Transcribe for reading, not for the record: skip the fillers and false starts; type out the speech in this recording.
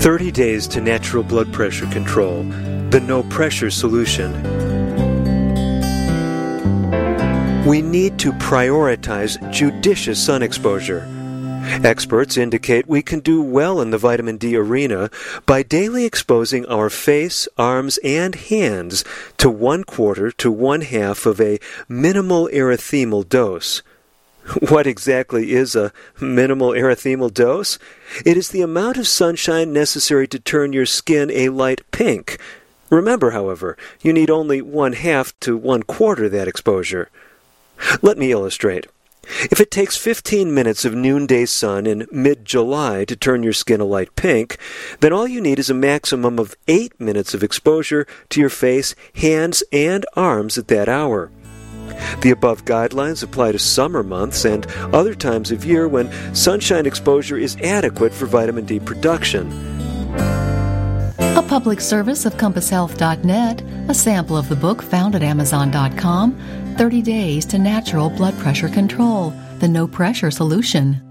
30 Days to Natural Blood Pressure Control, the No Pressure Solution. We need to prioritize judicious sun exposure. Experts indicate we can do well in the vitamin D arena by daily exposing our face, arms, and hands to 1/4 to 1/2 of a minimal erythemal dose. What exactly is a minimal erythemal dose? It is the amount of sunshine necessary to turn your skin a light pink. Remember, however, you need only 1/2 to 1/4 that exposure. Let me illustrate. If it takes 15 minutes of noonday sun in mid-July to turn your skin a light pink, then all you need is a maximum of 8 minutes of exposure to your face, hands, and arms at that hour. The above guidelines apply to summer months and other times of year when sunshine exposure is adequate for vitamin D production. A public service of CompassHealth.net, a sample of the book found at Amazon.com, 30 Days to Natural Blood Pressure Control, the No Pressure Solution.